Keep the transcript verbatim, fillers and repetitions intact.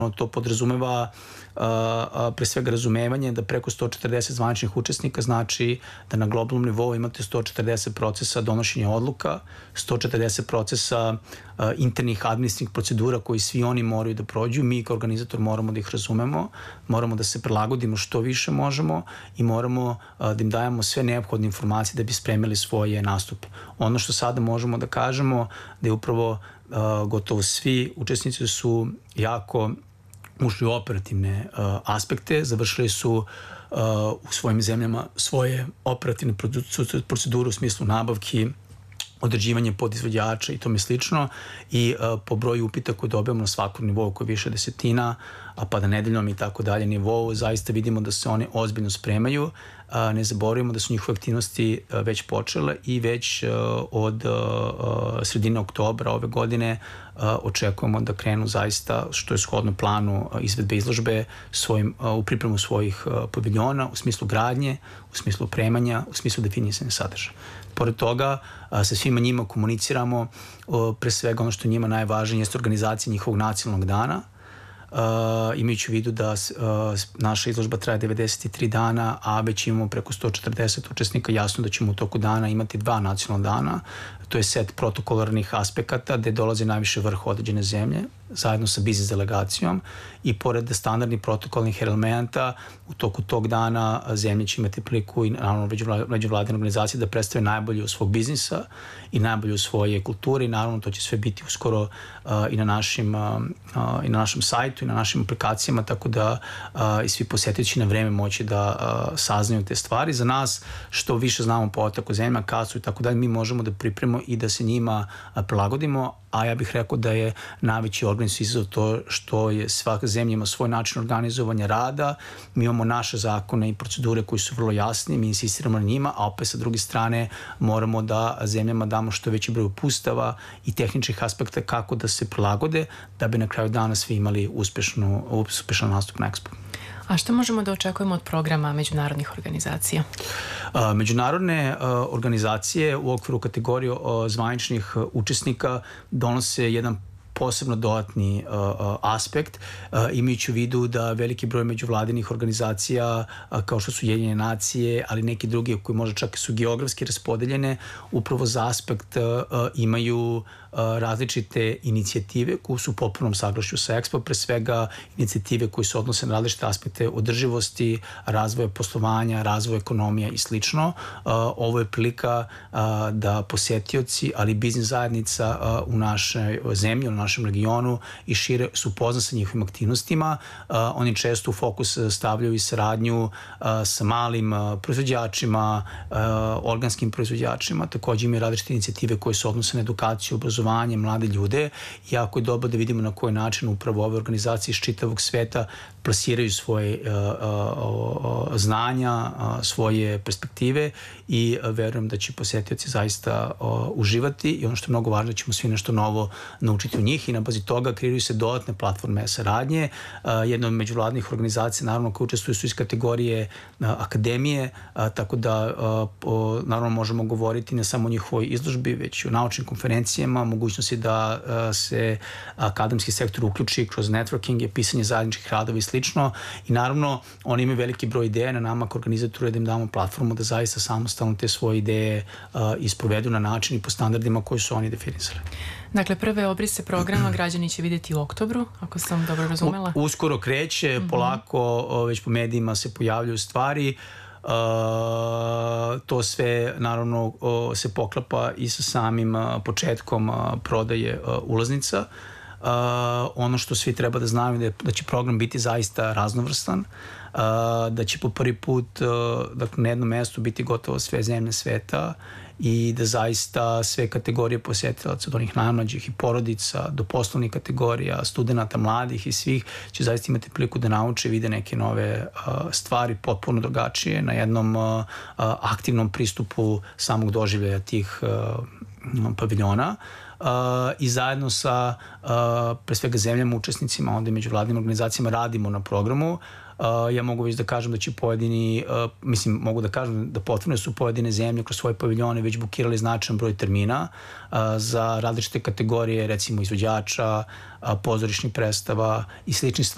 To podrazumeva pre svega razumevanje da preko sto četrdeset zvaničnih učesnika znači da na globalnom nivou imate sto četrdeset procesa donošenja odluka, sto četrdeset procesa internih administrativnih procedura koji svi oni moraju da prođu. Mi kao organizator moramo da ih razumemo, moramo da se prilagodimo što više možemo i moramo da im dajemo sve neophodne informacije da bi spremili svoje nastupe. Ono što sada možemo da kažemo da je upravo gotovo svi učesnici su jako ušli u operativne aspekte, završili su u svojim zemljama svoje operativne procedure u smislu nabavki, određivanje podizvođača i tome slično i po broju upita koje dobijamo na svakom nivou koji je više desetina, a pa da nedeljnom i tako dalje nivou, zaista vidimo da se one ozbiljno spremaju. Ne zaboravimo da su njihove aktivnosti već počele i već od sredine oktobra ove godine očekujemo da krenu zaista, što je shodno planu izvedbe izložbe, u pripremu svojih paviljona u smislu gradnje, u smislu opremanja, u smislu definisanja sadržaja. Pored toga, sa svima njima komuniciramo, pre svega ono što njima najvažnije jeste organizacija njihovog nacionalnog dana, imajući u vidu da naša izložba traje devedeset tri dana, a već imamo preko sto četrdeset učesnika, jasno da ćemo u toku dana imati dva nacionalna dana. To je set protokolarnih aspekata gde dolaze najviše vrh određene zemlje, zajedno sa biznis delegacijom i pored standardnih protokolnih elementa u toku tog dana zemlje će imati priliku i naravno međuvladine organizacije da predstave najbolje u svog biznisa i najbolje u svoje kulture i naravno to će sve biti uskoro i na našim i na našem sajtu i na našim aplikacijama, tako da i svi posetioci na vreme moći da saznaju te stvari. Za nas što više znamo podatak o zemljama, kasu i tako dalje, mi možemo da pripremimo i da se njima prilagodimo, a ja bih rekao da je najveći organizacijski izazov to što je svaka zemlja ima svoj način organizovanja rada, mi imamo naše zakone i procedure koji su vrlo jasni, mi insistiramo na njima, a opet sa druge strane moramo da zemljama damo što veći broj uputstava i tehničkih aspekta kako da se prilagode da bi na kraju dana svi imali uspešan nastup na Expo. A što možemo da očekujemo od programa međunarodnih organizacija? Međunarodne organizacije u okviru kategorije zvaničnih učesnika donose jedan posebno dodatni aspekt, imajući u vidu da veliki broj međuvladinih organizacija kao što su Ujedinjene nacije, ali neki drugi koji možda čak su geografski raspodeljene, upravo za aspekt imaju različite inicijative koje su u potpunom saglašju sa Expo, pre svega inicijative koje se odnose na različite aspekte održivosti, razvoja poslovanja, razvoja ekonomija i slično. Ovo je prilika da posetioci, ali i biznis zajednica u našoj zemlji, u našem regionu i šire su upoznati sa njihovim aktivnostima. Oni često u fokus stavljaju i saradnju sa malim proizvođačima, organskim proizvođačima, takođe imaju različite inicijative koje se odnose na edukaciju, obrazovanje, mlade ljude. Jako je dobro da vidimo na koji način upravo ove organizacije iz čitavog sveta plasiraju svoje znanja, svoje perspektive i verujem da će posetioci zaista uživati i ono što je mnogo važno da ćemo svi nešto novo naučiti u njih i na bazi toga kreiraju se dodatne platforme saradnje. Jedna od međuvladnih organizacija naravno koje učestvuju su iz kategorije akademije, tako da naravno možemo govoriti ne samo o njihovoj izložbi, već i o naučnim konferencijama, mogućnosti da se akademski sektor uključi kroz networking, pisanje zajedničkih radova i slično i naravno oni imaju veliki broj ideja na nama kao organizatoru da im damo platformu da zaista samostalno te svoje ideje isprovedu na način i po standardima koji su oni definisali. Dakle, prve obrise programa građani će vidjeti u oktobru, ako sam dobro razumela. Uskoro kreće, polako već po medijima se pojavljaju stvari. To sve naravno se poklapa i sa samim početkom prodaje ulaznica. Ono što svi treba da znaju je da će program biti zaista raznovrstan, da će po prvi put na jednom mestu biti gotovo sve zemlje sveta i da zaista sve kategorije posetilaca, od onih najmlađih i porodica do poslovnih kategorija, studenta, mladih i svih će zaista imati priliku da nauče i vide neke nove stvari potpuno drugačije na jednom aktivnom pristupu samog doživljaja tih paviljona. I zajedno sa pre svega zemljama, učesnicima, onda i međuvladinim organizacijama radimo na programu. Ja mogu već da kažem da će pojedini, mislim, mogu da kažem da potvrno su pojedine zemlje kroz svoje paviljone već bukirali značajan broj termina za različite kategorije, recimo izvođača, pozorišnih predstava i sličnih stvari.